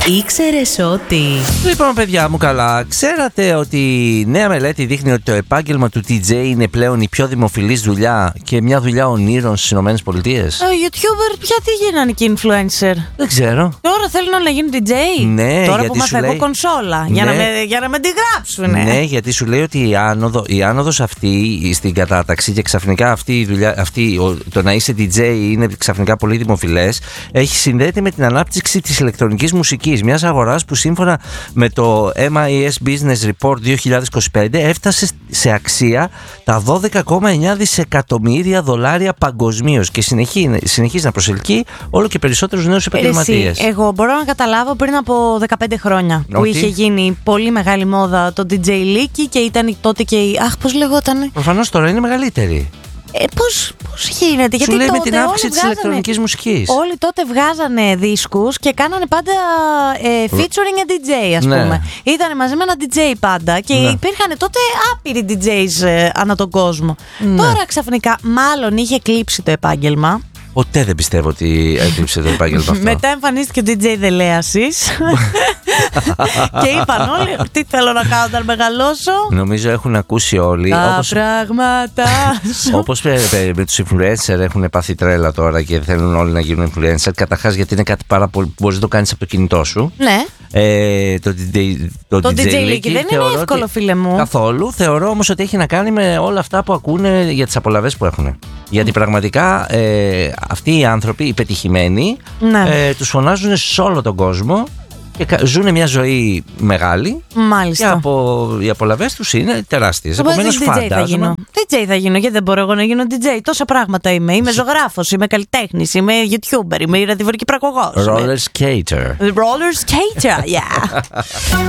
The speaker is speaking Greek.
Ήξερες ότι... Λοιπόν, παιδιά μου, καλά, ξέρατε ότι η νέα μελέτη δείχνει ότι το επάγγελμα του DJ είναι πλέον η πιο δημοφιλής δουλειά και μια δουλειά ονείρων στις ΗΠΑ? YouTuber, γιατί γίνανε και influencer? Δεν ξέρω. Τώρα θέλουν να γίνουν DJ. Ναι, τώρα γιατί που μάθα εγώ κονσόλα. Ναι. Για να με τη γράψουνε. Ναι, γιατί σου λέει ότι η άνοδος αυτή στην κατάταξη και ξαφνικά αυτή η δουλειά, το να είσαι DJ είναι ξαφνικά πολύ δημοφιλές, έχει συνδέεται με την ανάπτυξη της ηλεκτρονικής μουσικής, μιας αγοράς που σύμφωνα με το MIS Business Report 2025 έφτασε σε αξία τα $12,9 δισεκατομμύρια παγκοσμίως και συνεχίζει να προσελκύει όλο και περισσότερους νέους επαγγελματίες. Εγώ μπορώ να καταλάβω πριν από 15 χρόνια που είχε γίνει πολύ μεγάλη μόδα το DJ Leaky και ήταν τότε και η... Αχ, πώς λεγότανε? Προφανώς τώρα είναι μεγαλύτερη. Πώς γίνεται? Σου Γιατί λέει τότε με την αύξηση της ηλεκτρονικής μουσικής. Όλοι τότε βγάζανε δίσκους και κάνανε πάντα featuring a DJ, ας πούμε. Ήτανε μαζί με ένα DJ πάντα και υπήρχαν τότε άπειροι DJs ανά τον κόσμο. Τώρα ξαφνικά μάλλον είχε κλείψει το επάγγελμα. Ποτέ δεν πιστεύω ότι έκλειψε το επάγγελμα αυτό. Μετά εμφανίστηκε ο DJ Δελέασης και είπαν όλοι τι θέλω να κάνω όταν μεγαλώσω. Νομίζω έχουν ακούσει όλοι. Τα πράγματα σου. Όπως με τους influencer έχουν πάθει τρέλα τώρα και θέλουν όλοι να γίνουν influencer. Καταρχάς γιατί είναι κάτι πάρα πολύ που μπορείς να το κάνεις από το κινητό σου. Ναι. Το DJ Leaky δεν είναι εύκολο, φίλε μου. Καθόλου. Θεωρώ όμως ότι έχει να κάνει με όλα αυτά που ακούνε για τις απολαβές που έχουν. Γιατί πραγματικά αυτοί οι άνθρωποι, οι πετυχημένοι, τους φωνάζουν σε όλο τον κόσμο και ζουν μια ζωή μεγάλη. Μάλιστα. Και οι απολαβές τους είναι τεράστιες. Επομένως φαντάζομαι. DJ θα γίνω, γιατί δεν μπορώ εγώ να γίνω DJ? Τόσα πράγματα είμαι. Είμαι ζωγράφος, είμαι καλλιτέχνης, είμαι YouTuber, είμαι ραδιοφωνική παραγωγός. Roller skater. Roller skater, yeah.